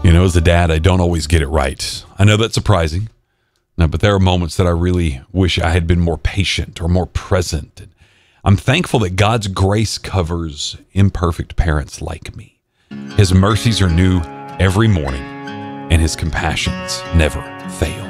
As a dad, I don't always get it right. I know that's surprising. No, but there are moments that I really wish I had been more patient or more present. And I'm thankful that God's grace covers imperfect parents like me. His mercies are new every morning, and his compassions never fail.